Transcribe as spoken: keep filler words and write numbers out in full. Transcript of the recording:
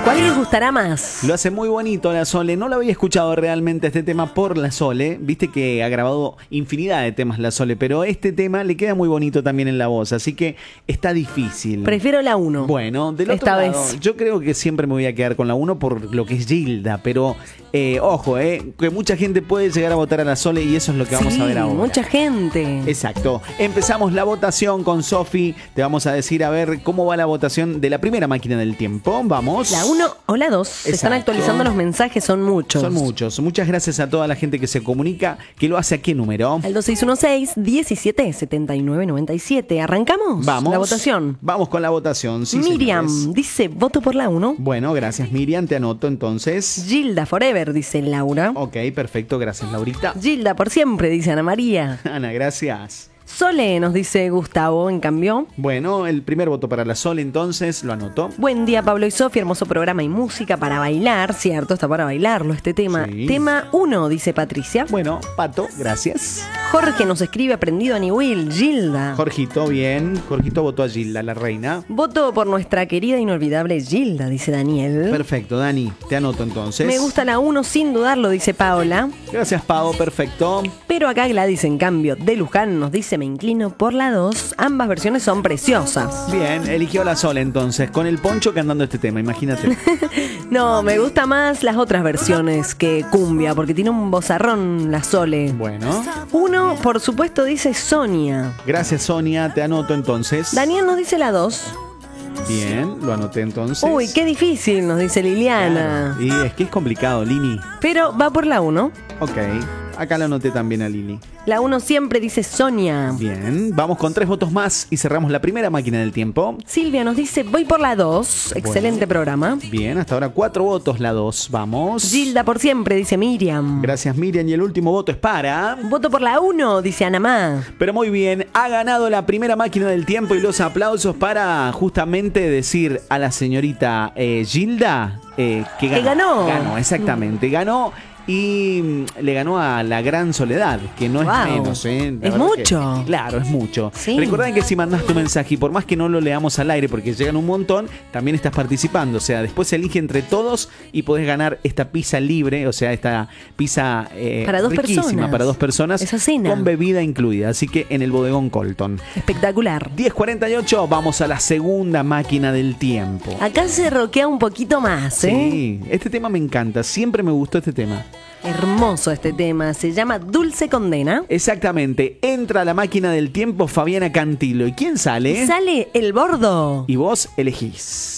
¿Cuál les gustará más? Lo hace muy bonito la Sole. No lo había escuchado realmente este tema por la Sole. Viste que ha grabado infinidad de temas la Sole, pero este tema le queda muy bonito también en la voz, así que está difícil. Prefiero la uno. Bueno, del otro Esta lado, vez. yo creo que siempre me voy a quedar con la uno por lo que es Gilda, pero eh, ojo, eh, que mucha gente puede llegar a votar a la Sole y eso es lo que vamos Sí, a ver ahora. mucha gente. Exacto. Empezamos la votación con Sofi. Te vamos a decir a ver cómo va la votación de la primera máquina del tiempo. Vamos. La uno o la dos. Se están Exacto. actualizando los mensajes, son muchos. Son muchos. Muchas gracias a toda la gente que se comunica, que lo hace a qué número. Al dos seis uno seis, diecisiete, setenta y nueve, noventa y siete. ¿Arrancamos? Vamos. La votación. Vamos con la votación. Sí, Miriam señores. dice, voto por la uno. Bueno, gracias Miriam, te anoto entonces. Gilda Forever, dice Laura. Ok, perfecto, gracias Laurita. Gilda por siempre, dice Ana María. Ana, gracias. Sole, nos dice Gustavo, en cambio. Bueno, el primer voto para la Sol entonces, lo anoto. Buen día, Pablo y Sofía, hermoso programa y música para bailar, cierto, está para bailarlo este tema. Sí. Tema uno, dice Patricia. Bueno, Pato, gracias. Jorge nos escribe, aprendido a ni Will, Gilda. Jorgito, bien. Jorgito votó a Gilda, la reina. Voto por nuestra querida e inolvidable Gilda, dice Daniel. Perfecto, Dani, te anoto entonces. Me gusta la uno sin dudarlo, dice Paola. Gracias, Pau, perfecto. Pero acá Gladys, en cambio, de Luján, nos dice, me inclino por la dos. Ambas versiones son preciosas. Bien, eligió la Sol entonces, con el Poncho cantando este tema, imagínate. No, me gusta más las otras versiones que cumbia, porque tiene un vozarrón la Sole. Bueno, Uno, por supuesto, dice Sonia. gracias Sonia, te anoto entonces. Daniel nos dice la dos. Bien, lo anoté entonces. Uy, qué difícil, nos dice Liliana. Claro. Y es que es complicado, Lini. Pero va por la uno. Ok, acá lo anoté también a Lini. La uno siempre dice Sonia. Bien, vamos con tres votos más y cerramos la primera máquina del tiempo. Silvia nos dice, voy por la dos. Excelente programa. Bien, hasta ahora cuatro votos, la dos, vamos. Gilda por siempre, dice Miriam. Gracias Miriam y el último voto es para... Voto por la uno, dice Anamá. Pero muy bien, ha ganado la primera máquina del tiempo y los aplausos para justamente decir a la señorita eh, Gilda eh, que ganó. Que ganó. Ganó, exactamente, ganó. Y mm, le ganó a la Gran Soledad, que no es Wow. menos, ¿eh? La Es verdad mucho. que- claro, es mucho. Sí. Recuerden que si mandás tu mensaje, y por más que no lo leamos al aire, porque llegan un montón, también estás participando. O sea, después se elige entre todos y podés ganar esta pizza libre, o sea, esta pizza eh, Para dos riquísima personas. para dos personas. Esa cena. Con bebida incluida. Así que en el bodegón Colton. Espectacular. diez cuarenta y ocho, vamos a la segunda máquina del tiempo. Acá se roquea un poquito más, ¿eh? Sí, este tema me encanta, siempre me gustó este tema. Hermoso este tema. Se llama Dulce Condena. Exactamente, entra a la máquina del tiempo Fabiana Cantilo. ¿Y quién sale? Sale el bordo. Y vos elegís.